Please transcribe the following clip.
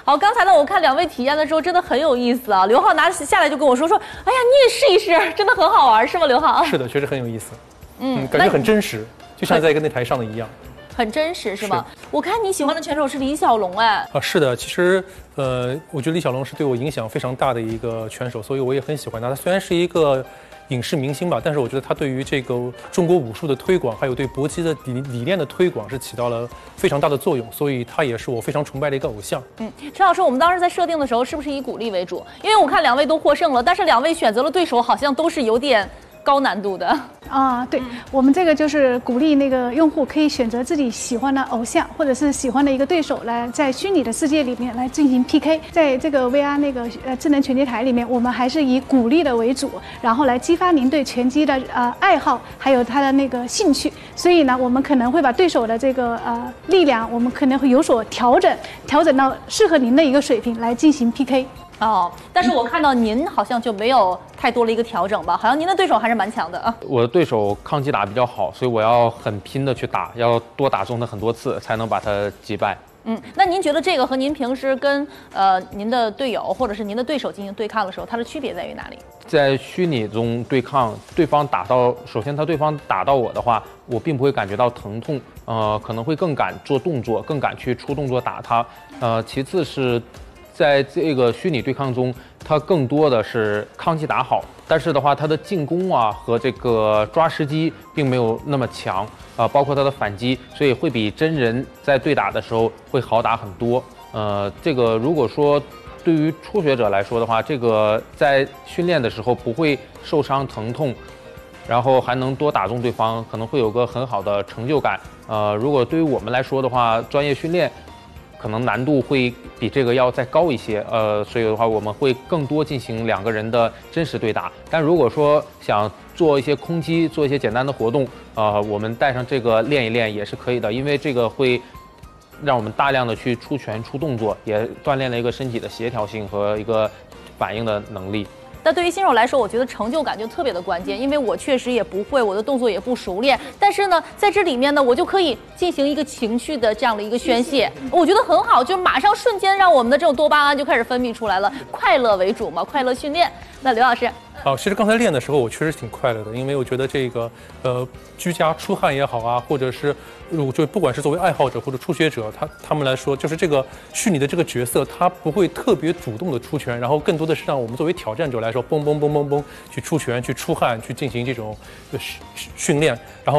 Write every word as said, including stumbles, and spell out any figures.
好，刚才呢，我看两位体验的时候真的很有意思啊。刘浩拿下来就跟我说说，哎呀，你也试一试，真的很好玩，是吗？刘浩？ 是的，确实很有意思。 嗯， 嗯感觉很真实，就像在一个擂台上的一样。 很真实是吗？是我看你喜欢的拳手是李小龙哎。 啊，是的，其实呃，我觉得李小龙是对我影响非常大的一个拳手，所以我也很喜欢他。他虽然是一个影视明星吧，但是我觉得他对于这个中国武术的推广，还有对搏击的理理念的推广是起到了非常大的作用，所以他也是我非常崇拜的一个偶像。 嗯，陈老师，我们当时在设定的时候是不是以鼓励为主？因为我看两位都获胜了，但是两位选择了对手好像都是有点高难度的。 啊，对，我们这个就是鼓励那个用户可以选择自己喜欢的偶像或者是喜欢的一个对手，来在虚拟的世界里面来进行 P K。在这个 V R 那个呃智能拳击台里面，我们还是以鼓励的为主，然后来激发您对拳击的呃爱好，还有他的那个兴趣。所以呢，我们可能会把对手的这个呃力量，我们可能会有所调整，调整到适合您的一个水平来进行 P K。 哦，但是我看到您好像就没有太多了一个调整吧？好像您的对手还是蛮强的啊。 我的对手抗击打比较好，所以我要很拼的去打，要多打中他很多次，才能把他击败。 嗯，那您觉得这个和您平时跟呃您的队友或者是您的对手进行对抗的时候，它的区别在于哪里？ 在虚拟中对抗，对方打到，首先他对方打到我的话，我并不会感觉到疼痛，呃，可能会更敢做动作，更敢去出动作打他。呃，其次是。在这个虚拟对抗中，它更多的是抗击打好，但是的话，它的进攻啊和这个抓时机并没有那么强啊、呃，包括它的反击，所以会比真人在对打的时候会好打很多。呃，这个如果说对于初学者来说的话，这个在训练的时候不会受伤疼痛，然后还能多打中对方，可能会有个很好的成就感。呃，如果对于我们来说的话，专业训练。可能难度会比这个要再高一些，呃，所以的话我们会更多进行两个人的真实对打。但如果说想做一些空击，做一些简单的活动，呃，我们带上这个练一练也是可以的，因为这个会让我们大量的去出拳、出动作，也锻炼了一个身体的协调性和一个反应的能力。 但对于新手来说，我觉得成就感就特别的关键，因为我确实也不会，我的动作也不熟练，但是呢，在这里面呢，我就可以进行一个情绪的这样的一个宣泄，我觉得很好，就马上瞬间让我们的这种多巴胺就开始分泌出来了，快乐为主嘛，快乐训练。那刘老师， 好，其实刚才练的时候，我确实挺快乐的，因为我觉得这个呃居家出汗也好啊，或者是我就不管是作为爱好者或者初学者，他他们来说，就是这个虚拟的这个角色，他不会特别主动的出拳，然后更多的是让我们作为挑战者来说，嘣嘣嘣嘣嘣去出拳、去出汗、去进行这种训训练，然后